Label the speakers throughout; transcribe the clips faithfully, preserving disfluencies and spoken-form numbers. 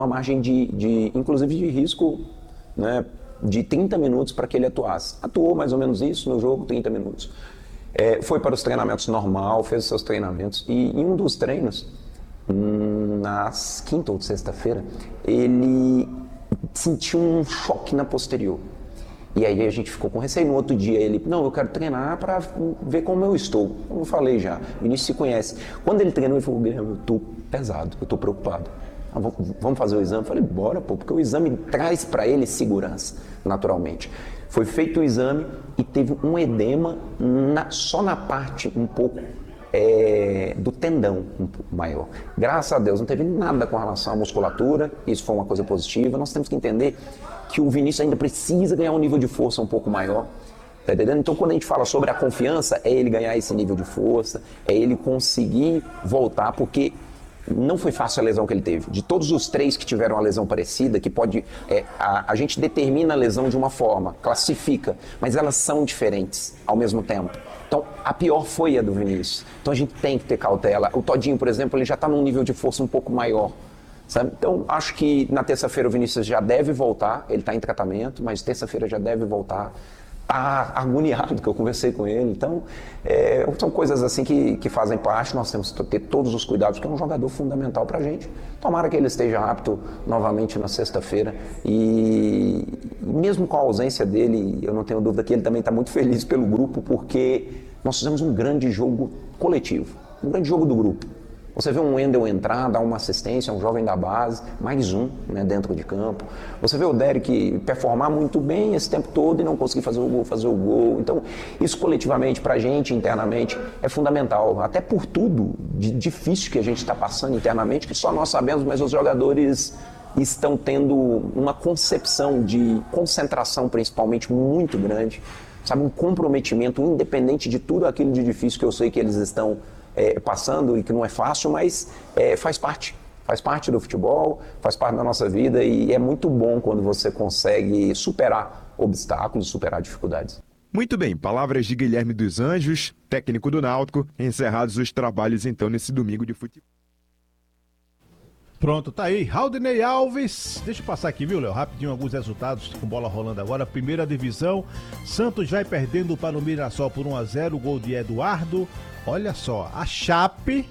Speaker 1: uma margem de, de inclusive de risco, né, de trinta minutos para que ele atuasse. Atuou mais ou menos isso no jogo, trinta minutos. É, foi para os treinamentos normal, fez os seus treinamentos e em um dos treinos, nas quinta ou sexta-feira, ele sentiu um choque na posterior. E aí a gente ficou com receio. No outro dia ele, não, eu quero treinar para ver como eu estou. Como eu falei já, o Vinícius se conhece. Quando ele treinou, ele falou, Guilherme, eu estou pesado, eu estou preocupado. Ah, vamos fazer o exame? Eu falei, bora, pô, porque o exame traz para ele segurança, naturalmente. Foi feito o exame e teve um edema na, só na parte um pouco é, do tendão um pouco maior. Graças a Deus não teve nada com relação à musculatura, isso foi uma coisa positiva. Nós temos que entender que o Vinícius ainda precisa ganhar um nível de força um pouco maior. Tá entendendo? Então, quando a gente fala sobre a confiança, é ele ganhar esse nível de força, é ele conseguir voltar, porque não foi fácil a lesão que ele teve. De todos os três que tiveram uma lesão parecida, que pode... É, a, a gente determina a lesão de uma forma, classifica, mas elas são diferentes ao mesmo tempo. Então, a pior foi a do Vinícius. Então, a gente tem que ter cautela. O Todinho, por exemplo, ele já está num nível de força um pouco maior. Sabe? Então, acho que na terça-feira o Vinícius já deve voltar. Ele está em tratamento, mas terça-feira já deve voltar. Está agoniado, que eu conversei com ele. Então, é, são coisas assim que, que fazem parte. Nós temos que ter todos os cuidados, porque é um jogador fundamental para a gente. Tomara que ele esteja apto novamente na sexta-feira. E mesmo com a ausência dele, eu não tenho dúvida que ele também está muito feliz pelo grupo, porque nós fizemos um grande jogo coletivo, um grande jogo do grupo. Você vê um Wendel entrar, dar uma assistência, um jovem da base, mais um, né, dentro de campo. Você vê o Derek performar muito bem esse tempo todo e não conseguir fazer o gol, fazer o gol. Então, isso coletivamente, pra gente, internamente, é fundamental. Até por tudo de difícil que a gente está passando internamente, que só nós sabemos, mas os jogadores estão tendo uma concepção de concentração, principalmente, muito grande. Sabe, um comprometimento independente de tudo aquilo de difícil que eu sei que eles estão É, passando e que não é fácil, mas é, faz parte, faz parte do futebol, faz parte da nossa vida e é muito bom quando você consegue superar obstáculos, superar dificuldades.
Speaker 2: Muito bem, palavras de Guilherme dos Anjos, técnico do Náutico, encerrados os trabalhos então nesse domingo de futebol.
Speaker 3: Pronto, tá aí, Raudinei Alves, deixa eu passar aqui, viu, Léo, rapidinho alguns resultados com bola rolando agora, primeira divisão, Santos vai perdendo para o Mirassol por um a zero, gol de Eduardo, olha só, a Chape,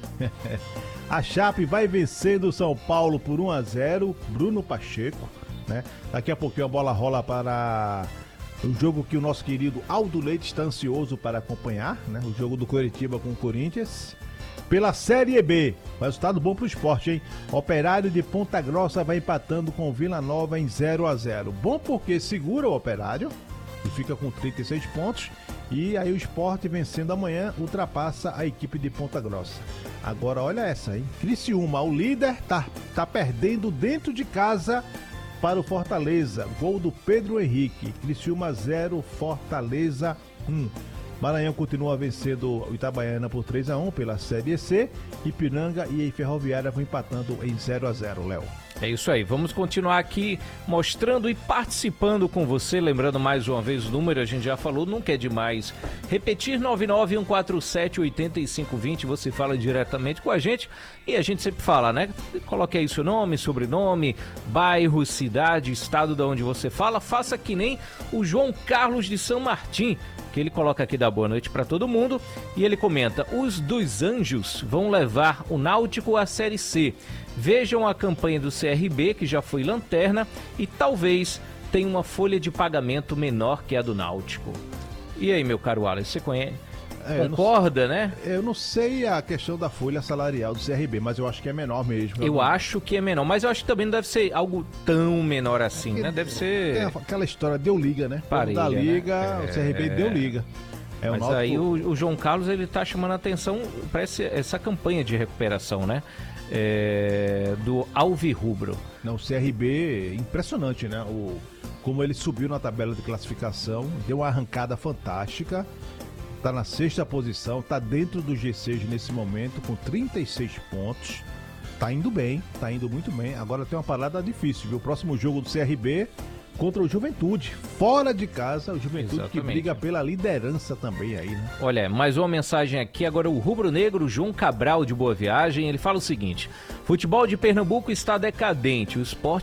Speaker 3: a Chape vai vencendo o São Paulo por um a zero, Bruno Pacheco, né, daqui a pouquinho a bola rola para o jogo que o nosso querido Aldo Leite está ansioso para acompanhar, né, o jogo do Coritiba com o Corinthians. Pela Série B, resultado bom pro esporte, hein? Operário de Ponta Grossa vai empatando com o Vila Nova em zero a zero. Bom porque segura o Operário, que fica com trinta e seis pontos, e aí o Sport vencendo amanhã ultrapassa a equipe de Ponta Grossa. Agora olha essa, hein? Criciúma, o líder, tá, tá perdendo dentro de casa para o Fortaleza. Gol do Pedro Henrique. Criciúma zero, Fortaleza um. Maranhão continua vencendo o Itabaiana por três a um pela Série C. Ipiranga e Ferroviária vão empatando em zero a zero, Léo.
Speaker 4: É isso aí, vamos continuar aqui mostrando e participando com você, lembrando mais uma vez o número, a gente já falou, nunca é demais repetir, nove nove um quatro sete oito cinco dois zero, você fala diretamente com a gente e a gente sempre fala, né? Coloque aí seu nome, sobrenome, bairro, cidade, estado de onde você fala, faça que nem o João Carlos de São Martim, que ele coloca aqui da boa noite para todo mundo e ele comenta, os dos Anjos vão levar o Náutico à Série C. Vejam a campanha do C R B, que já foi lanterna, e talvez tenha uma folha de pagamento menor que a do Náutico. E aí, meu caro Wallace, você conhece? É, Concorda,
Speaker 3: eu
Speaker 4: não,
Speaker 3: né? Eu não sei a questão da folha salarial do C R B, mas eu acho que é menor mesmo.
Speaker 4: Eu
Speaker 3: não...
Speaker 4: acho que é menor, mas eu acho que também não deve ser algo tão menor assim,
Speaker 3: é,
Speaker 4: né? Deve ser...
Speaker 3: Tem aquela história, deu liga, né?
Speaker 4: Parelha,
Speaker 3: da liga,
Speaker 4: né?
Speaker 3: O C R B é... deu liga.
Speaker 4: É, mas o aí o, o João Carlos, ele tá chamando a atenção para essa campanha de recuperação, né? É, do Alvirrubro.
Speaker 3: Não, o C R B, impressionante, né? O, como ele subiu na tabela de classificação, deu uma arrancada fantástica, tá na sexta posição, tá dentro do G seis nesse momento, com trinta e seis pontos, tá indo bem, tá indo muito bem. Agora tem uma parada difícil, viu? O próximo jogo do C R B contra o Juventude. Fora de casa, o Juventude
Speaker 4: Exatamente.
Speaker 3: que briga pela liderança também aí, né?
Speaker 4: Olha, mais uma mensagem aqui, agora o rubro-negro João Cabral de Boa Viagem, ele fala o seguinte: futebol de Pernambuco está decadente, o esporte